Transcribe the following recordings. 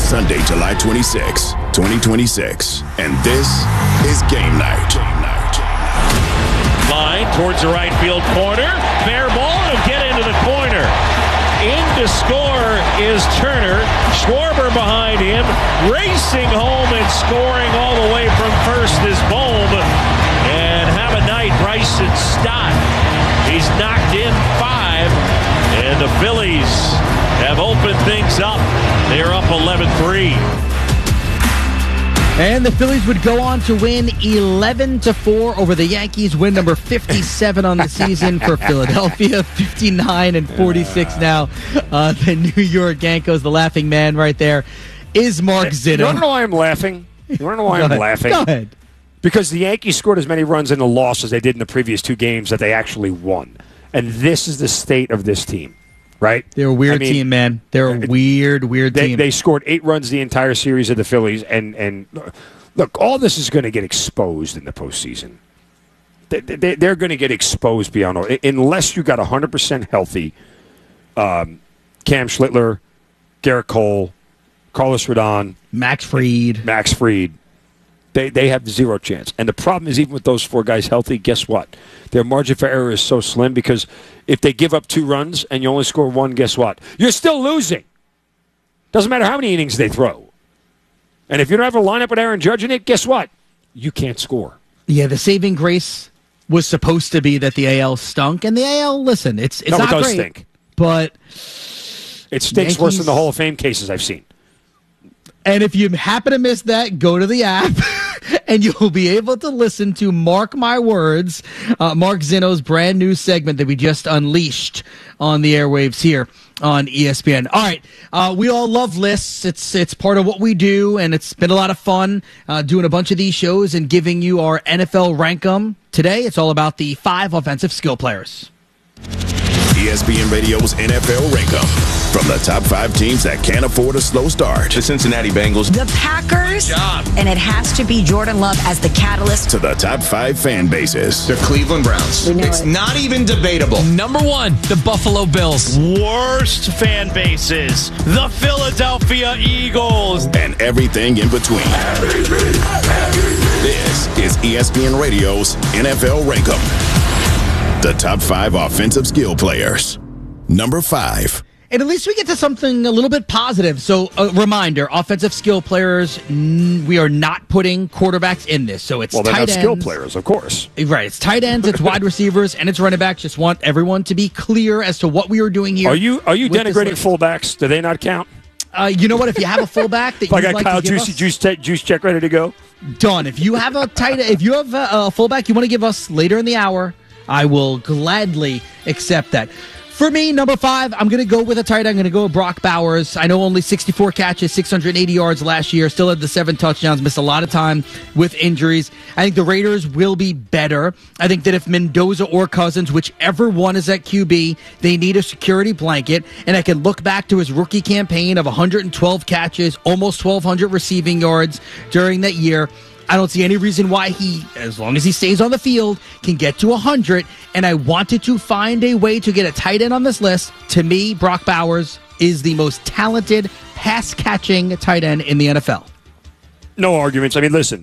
Sunday, July 26, 2026. And this is Game Night. Line towards the right field corner. Fair ball and get into the corner. In to score is Turner. Schwarber behind him. Racing home and scoring all the way from first is Bohm. And have a night, Bryson Stott. He's knocked in 5. And the Phillies have opened things up. They're up 11-3. And the Phillies would go on to win 11-4 over the Yankees, win number 57 on the season for Philadelphia, 59-46 now. The New York Yankees, the laughing man right there, is Mark Zinno. You want to know why I'm laughing? You want to know why I'm laughing? Go ahead. Because the Yankees scored as many runs in the loss as they did in the previous 2 games that they actually won. And this is the state of this team, right? They're a weird team, man. They're a weird team. They scored 8 runs the entire series of the Phillies. And look, all this is going to get exposed in the postseason. They're going to get exposed beyond all. Unless you got 100% healthy Cam Schlittler, Garrett Cole, Carlos Rodon, Max Fried. They have 0 chance. And the problem is, even with those 4 guys healthy, guess what? Their margin for error is so slim because if they give up 2 runs and you only score 1, guess what? You're still losing. Doesn't matter how many innings they throw. And if you don't have a lineup with Aaron Judge in it, guess what? You can't score. Yeah, the saving grace was supposed to be that the AL stunk. And the AL, listen, it's not it does great. Stink. But it stinks worse than the Hall of Fame cases I've seen. And if you happen to miss that, go to the app, and you'll be able to listen to Mark My Words, Mark Zinno's brand new segment that we just unleashed on the airwaves here on ESPN. All right, we all love lists. It's part of what we do, and it's been a lot of fun doing a bunch of these shows and giving you our NFL Rankum. Today, it's all about the 5 offensive skill players. ESPN Radio's NFL Rankum. From the top 5 teams that can't afford a slow start. The Cincinnati Bengals. The Packers. And it has to be Jordan Love as the catalyst. To the top 5 fan bases. The Cleveland Browns. It's not even debatable. Number 1, the Buffalo Bills. Worst fan bases. The Philadelphia Eagles. And everything in between. This is ESPN Radio's NFL Rankum. The top 5 offensive skill players. Number 5. And at least we get to something a little bit positive. So, a reminder, offensive skill players, we are not putting quarterbacks in this. So it's they're tight not ends. skill players, of course. Right. It's tight ends, it's wide receivers, and it's running backs. Just want everyone to be clear as to what we are doing here. Are you denigrating fullbacks? Do they not count? You know what? If you have a fullback that if I got like Kyle to give Juice check ready to go, done. If you have a fullback you want to give us later in the hour, I will gladly accept that. For me, number 5, I'm going to go with a tight end. I'm going to go with Brock Bowers. I know only 64 catches, 680 yards last year. Still had the 7 touchdowns. Missed a lot of time with injuries. I think the Raiders will be better. I think that if Mendoza or Cousins, whichever one is at QB, they need a security blanket. And I can look back to his rookie campaign of 112 catches, almost 1,200 receiving yards during that year. I don't see any reason why he, as long as he stays on the field, can get to 100. And I wanted to find a way to get a tight end on this list. To me, Brock Bowers is the most talented pass-catching tight end in the NFL. No arguments. I mean, listen,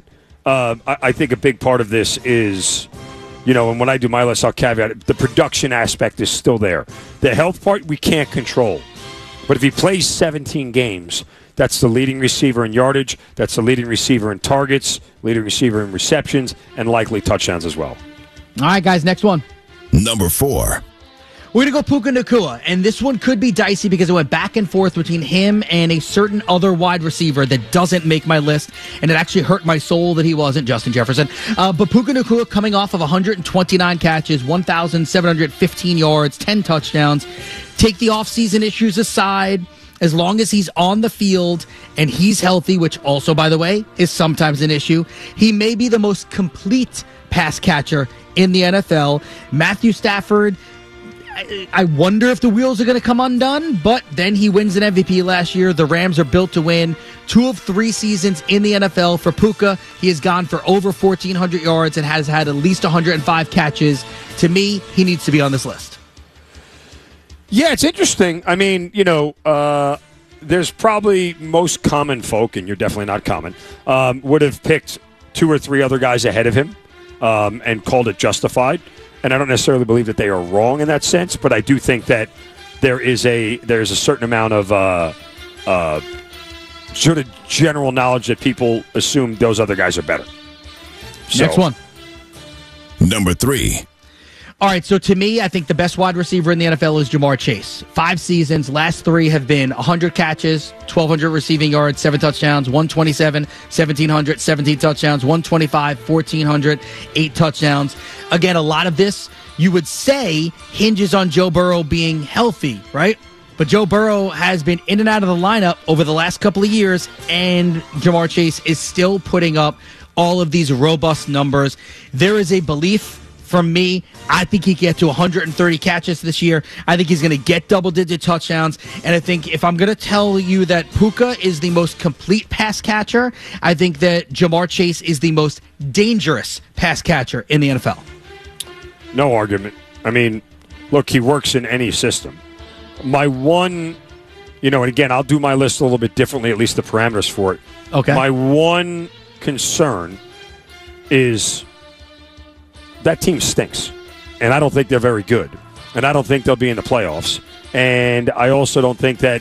I think a big part of this is, and when I do my list, I'll caveat it, the production aspect is still there. The health part we can't control. But if he plays 17 games, that's the leading receiver in yardage. That's the leading receiver in targets, leading receiver in receptions, and likely touchdowns as well. All right, guys, next one. Number 4. We're going to go Puka Nacua, and this one could be dicey because it went back and forth between him and a certain other wide receiver that doesn't make my list, and it actually hurt my soul that he wasn't Justin Jefferson. But Puka Nacua coming off of 129 catches, 1,715 yards, 10 touchdowns. Take the offseason issues aside. As long as he's on the field and he's healthy, which also, by the way, is sometimes an issue, he may be the most complete pass catcher in the NFL. Matthew Stafford, I wonder if the wheels are going to come undone, but then he wins an MVP last year. The Rams are built to win. 2 of 3 seasons in the NFL for Puka. He has gone for over 1,400 yards and has had at least 105 catches. To me, he needs to be on this list. Yeah, it's interesting. I mean, there's probably most common folk, and you're definitely not common, would have picked 2 or 3 other guys ahead of him and called it justified. And I don't necessarily believe that they are wrong in that sense, but I do think that there's a certain amount of sort of general knowledge that people assume those other guys are better. Next one. Number 3. All right, so to me, I think the best wide receiver in the NFL is Jamar Chase. 5 seasons, last 3 have been 100 catches, 1,200 receiving yards, 7 touchdowns, 127, 1,700, 17 touchdowns, 125, 1,400, 8 touchdowns. Again, a lot of this, you would say, hinges on Joe Burrow being healthy, right? But Joe Burrow has been in and out of the lineup over the last couple of years, and Jamar Chase is still putting up all of these robust numbers. There is a belief from me, I think he can get to 130 catches this year. I think he's going to get double-digit touchdowns. And I think if I'm going to tell you that Puka is the most complete pass catcher, I think that Jamar Chase is the most dangerous pass catcher in the NFL. No argument. I mean, look, he works in any system. My one, and again, I'll do my list a little bit differently, at least the parameters for it. Okay. My one concern is that team stinks, and I don't think they're very good, and I don't think they'll be in the playoffs, and I also don't think that,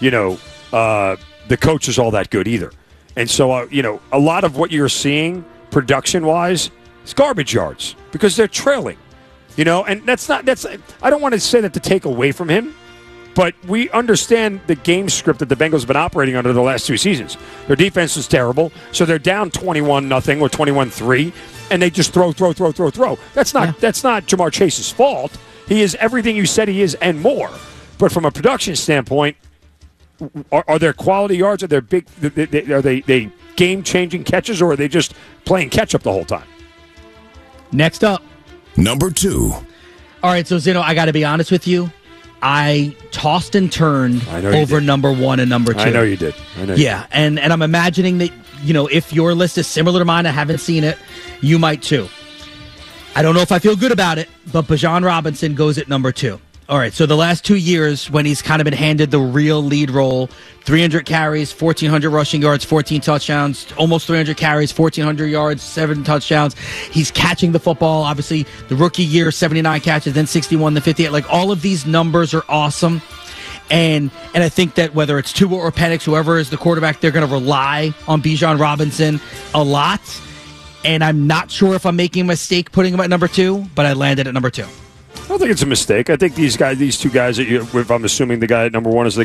the coach is all that good either. And so, a lot of what you're seeing production-wise is garbage yards because they're trailing, and I don't want to say that to take away from him, but we understand the game script that the Bengals have been operating under the last 2 seasons. Their defense is terrible, so they're down 21-0 or 21-3. And they just throw. That's not Jamar Chase's fault. He is everything you said he is and more. But from a production standpoint, are there quality yards? Are there big? Are they game-changing catches, or are they just playing catch-up the whole time? Next up. Number 2. All right, so Zeno, I got to be honest with you. I tossed and turned over number 1 and number 2. I know you did. Yeah, and I'm imagining that, if your list is similar to mine, I haven't seen it, you might too. I don't know if I feel good about it, but Bijan Robinson goes at number 2. All right, so the last 2 years when he's kind of been handed the real lead role, 300 carries, 1,400 rushing yards, 14 touchdowns, almost 300 carries, 1,400 yards, 7 touchdowns. He's catching the football. Obviously, the rookie year, 79 catches, then 61, then 58. Like, all of these numbers are awesome. And I think that whether it's Tua or Penix, whoever is the quarterback, they're going to rely on Bijan Robinson a lot. And I'm not sure if I'm making a mistake putting him at number 2, but I landed at number 2. I don't think it's a mistake. I think these 2 guys, if I'm assuming the guy at number 1 is the